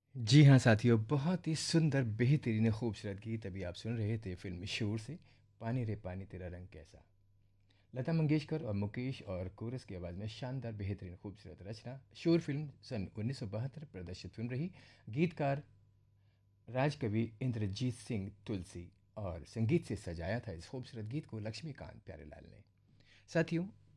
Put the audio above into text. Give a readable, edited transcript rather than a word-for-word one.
जी हाँ साथियों, बहुत ही सुंदर बेहतरीन खूबसूरत गीत अभी आप सुन रहे थे फिल्म शोर से। पानी रे पानी तेरा रंग कैसा। लता मंगेशकर और मुकेश और कोरस की आवाज़ में शानदार बेहतरीन खूबसूरत रचना। शोर फिल्म सन 1972 प्रदर्शित फिल्म रही। गीतकार राजकवि इंद्रजीत सिंह तुलसी और संगीत से सजाया था इस खूबसूरत गीत को लक्ष्मीकांत प्यारेलाल ने। साथियों,